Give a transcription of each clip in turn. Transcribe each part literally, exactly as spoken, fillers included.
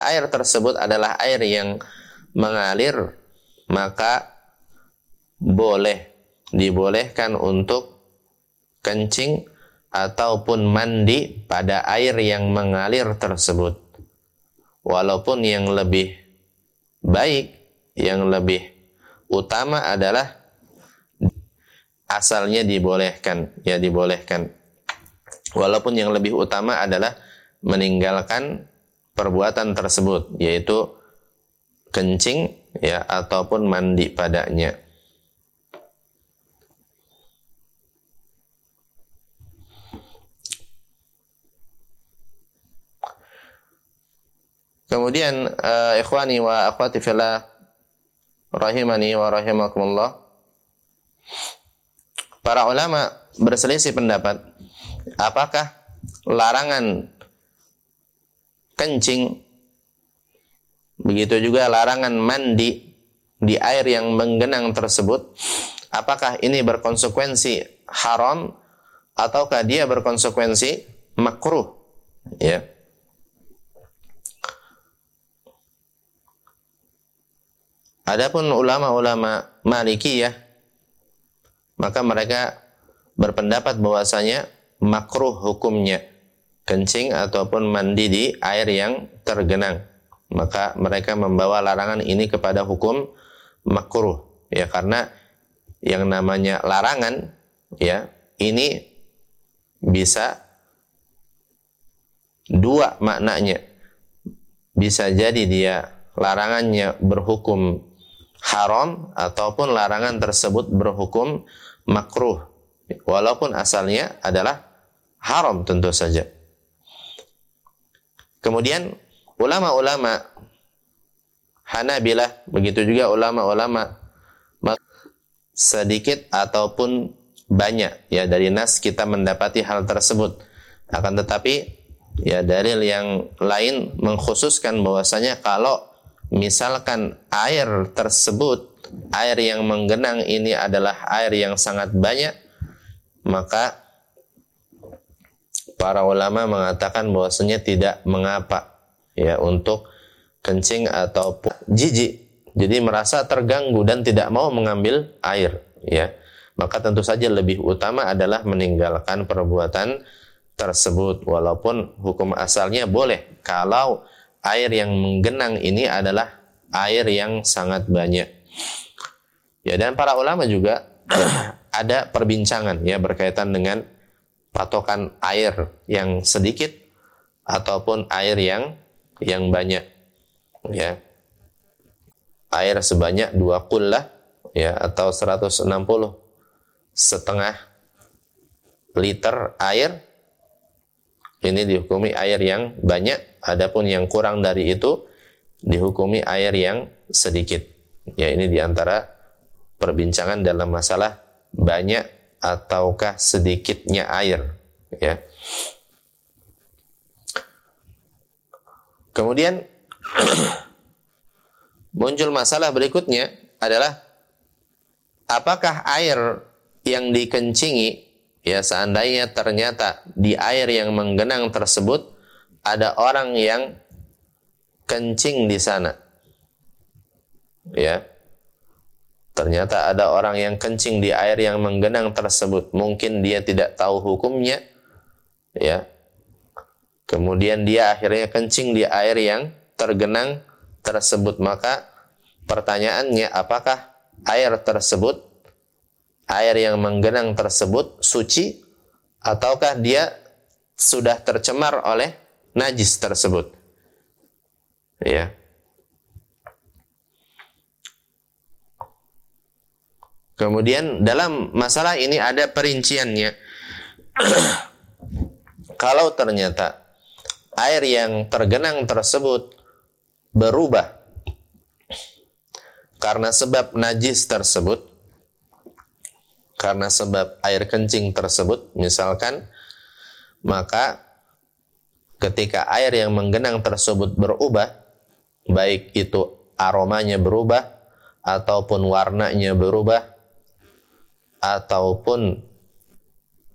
air tersebut adalah air yang mengalir, maka boleh, dibolehkan untuk kencing ataupun mandi pada air yang mengalir tersebut. Walaupun yang lebih baik, yang lebih utama adalah asalnya dibolehkan, ya dibolehkan. Walaupun yang lebih utama adalah meninggalkan perbuatan tersebut, yaitu kencing ya ataupun mandi padanya. Kemudian uh, ikhwani wa akhwati fillah rahimani wa rahimakumullah, para ulama berselisih pendapat apakah larangan kencing, begitu juga larangan mandi di air yang menggenang tersebut, apakah ini berkonsekuensi haram ataukah dia berkonsekuensi makruh, ya. Adapun ulama-ulama Malikiyah, maka mereka berpendapat bahwasanya makruh hukumnya kencing ataupun mandi di air yang tergenang. Maka mereka membawa larangan ini kepada hukum makruh, ya, karena yang namanya larangan, ya, ini bisa dua maknanya. Bisa jadi dia larangannya berhukum haram ataupun larangan tersebut berhukum makruh, walaupun asalnya adalah haram tentu saja. Kemudian ulama-ulama Hanabilah, begitu juga ulama-ulama sedikit ataupun banyak, ya, dari nas kita mendapati hal tersebut. Akan tetapi ya dalil yang lain mengkhususkan bahwasanya kalau misalkan air tersebut, air yang menggenang ini adalah air yang sangat banyak, maka para ulama mengatakan bahwasanya tidak mengapa, ya, untuk kencing ataupun jijik, jadi merasa terganggu dan tidak mau mengambil air, ya, maka tentu saja lebih utama adalah meninggalkan perbuatan tersebut, walaupun hukum asalnya boleh kalau air yang menggenang ini adalah air yang sangat banyak. Ya, dan para ulama juga ada perbincangan, ya, berkaitan dengan patokan air yang sedikit ataupun air yang yang banyak, ya. Air sebanyak dua kullah, ya, atau seratus enam puluh setengah liter air ini dihukumi air yang banyak, adapun yang kurang dari itu dihukumi air yang sedikit. Ya, ini diantara perbincangan dalam masalah banyak ataukah sedikitnya air, ya. Kemudian muncul masalah berikutnya adalah apakah air yang dikencingi, ya, seandainya ternyata di air yang menggenang tersebut ada orang yang kencing di sana, ya, ternyata ada orang yang kencing di air yang menggenang tersebut, mungkin dia tidak tahu hukumnya, ya, kemudian dia akhirnya kencing di air yang tergenang tersebut, maka pertanyaannya apakah air tersebut, air yang menggenang tersebut suci ataukah dia sudah tercemar oleh najis tersebut, ya. Kemudian dalam masalah ini ada perinciannya. Kalau ternyata air yang tergenang tersebut berubah karena sebab najis tersebut, karena sebab air kencing tersebut misalkan, maka ketika air yang menggenang tersebut berubah, baik itu aromanya berubah ataupun warnanya berubah ataupun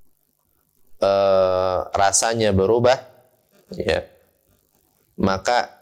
e, rasanya berubah, ya, maka